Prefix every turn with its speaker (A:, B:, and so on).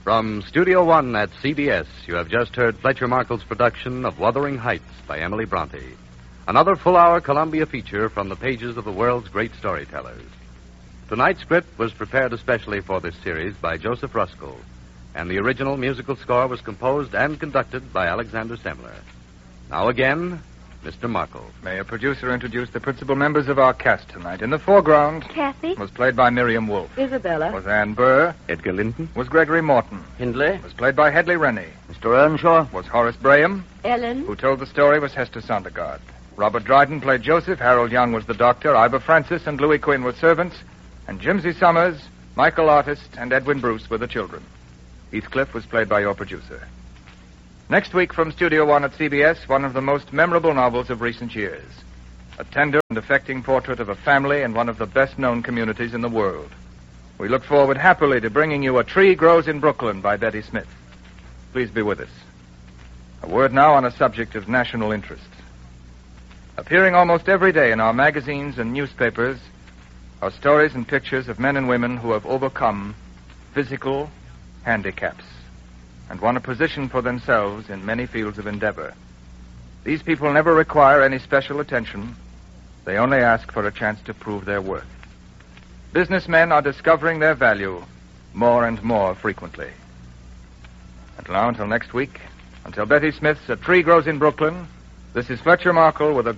A: From Studio One at CBS, you have just heard Fletcher Markle's production of Wuthering Heights by Emily Bronte. Another full-hour Columbia feature from the pages of the world's great storytellers. Tonight's script was prepared especially for this series by Joseph Ruskell, and the original musical score was composed and conducted by Alexander Semler. Now again, Mr. Markle.
B: May a producer introduce the principal members of our cast tonight? In the foreground...
C: Kathy.
B: Was played by Miriam Wolfe.
C: Isabella.
B: Was Anne Burr.
A: Edgar Linton.
B: Was Gregory Morton.
D: Hindley.
B: Was played by Hedley Rennie.
D: Mr. Earnshaw.
B: Was Horace Braham.
C: Ellen.
B: Who told the story was Hester Sondergaard. Robert Dryden played Joseph. Harold Young was the doctor. Ivor Francis and Louis Quinn were servants. And Jimsy Summers, Michael Artist, and Edwin Bruce were the children. Heathcliff was played by your producer. Next week from Studio One at CBS, one of the most memorable novels of recent years. A tender and affecting portrait of a family in one of the best-known communities in the world. We look forward happily to bringing you A Tree Grows in Brooklyn by Betty Smith. Please be with us. A word now on a subject of national interest. Appearing almost every day in our magazines and newspapers are stories and pictures of men and women who have overcome physical handicaps and won a position for themselves in many fields of endeavor. These people never require any special attention. They only ask for a chance to prove their worth. Businessmen are discovering their value more and more frequently. And now, until next week, until Betty Smith's A Tree Grows in Brooklyn, this is Fletcher Markle with a